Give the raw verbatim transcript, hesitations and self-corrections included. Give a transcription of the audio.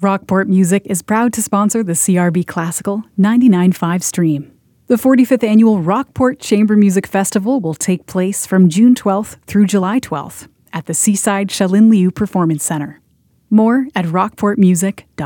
Rockport Music is proud to sponsor the C R B Classical ninety-nine point five stream. The forty-fifth Annual Rockport Chamber Music Festival will take place from June twelfth through July twelfth at the Seaside Shalin Liu Performance Center. More at rockport music dot com.